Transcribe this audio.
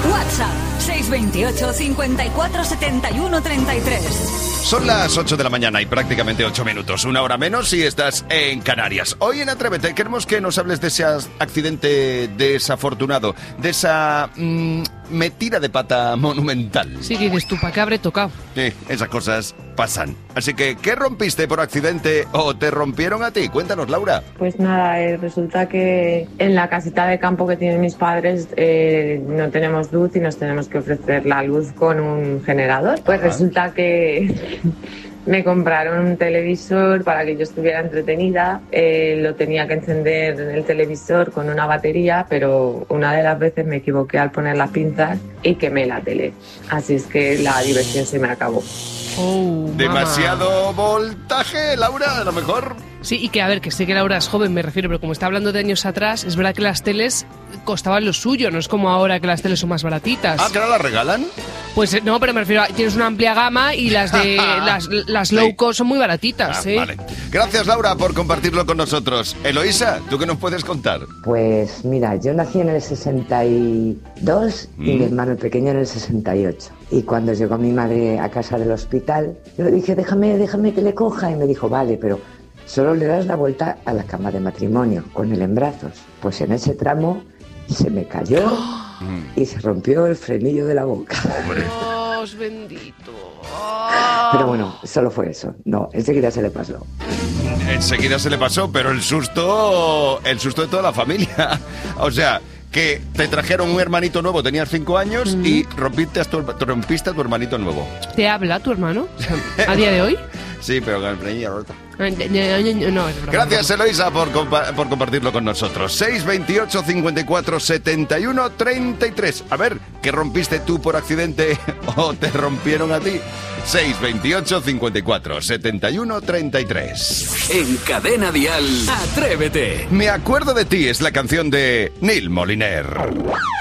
WhatsApp 628 54 71 33. Son las 8 de la mañana y prácticamente 8 minutos, una hora menos si estás en Canarias. Hoy en Atrévete queremos que nos hables de ese accidente desafortunado, de esa metida de pata monumental. Sí, que dices tú, ¿para qué habré tocado? Sí, esas cosas pasan. Así que, ¿qué rompiste por accidente o te rompieron a ti? Cuéntanos, Laura. Pues nada, resulta que en la casita de campo que tienen mis padres no tenemos luz y nos tenemos que ofrecer la luz con un generador. Pues resulta que me compraron un televisor para que yo estuviera entretenida. Lo tenía que encender en el televisor con una batería, pero una de las veces me equivoqué al poner las pinzas y quemé la tele. Así es que la diversión se me acabó. Oh, Demasiado voltaje, Laura, a lo mejor. Sí, y que a ver, que sé que Laura es joven, me refiero, pero como está hablando de años atrás, es verdad que las teles costaban lo suyo, no es como ahora que las teles son más baratitas. Ah, ¿que ahora las regalan? Pues no, pero me refiero, tienes una amplia gama y las de las low cost son muy baratitas, Vale. Gracias, Laura, por compartirlo con nosotros. Eloísa, ¿tú qué nos puedes contar? Pues mira, yo nací en el 62 y mi hermano el pequeño en el 68. Y cuando llegó mi madre a casa del hospital, yo le dije, déjame que le coja. Y me dijo, vale, pero solo le das la vuelta a la cama de matrimonio, con él en brazos. Pues en ese tramo se me cayó y se rompió el frenillo de la boca. Dios bendito. Pero bueno, solo fue eso. No, enseguida se le pasó. Enseguida se le pasó, pero el susto de toda la familia. O sea, que te trajeron un hermanito nuevo, tenías 5 años y rompiste a tu hermanito nuevo. ¿Te habla tu hermano a día de hoy? Sí, pero con el frenillo roto. No, es broma. Gracias, Eloísa, por compartirlo con nosotros. 628 54 71 33. A ver, ¿qué rompiste tú por accidente o te rompieron a ti? 628 54 71 33. En Cadena Dial, Atrévete. Me acuerdo de ti es la canción de Neil Moliner.